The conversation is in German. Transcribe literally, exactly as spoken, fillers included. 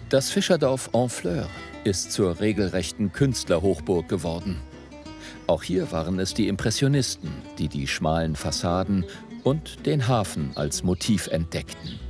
Das Fischerdorf Honfleur ist zur regelrechten Künstlerhochburg geworden. Auch hier waren es die Impressionisten, die die schmalen Fassaden und den Hafen als Motiv entdeckten.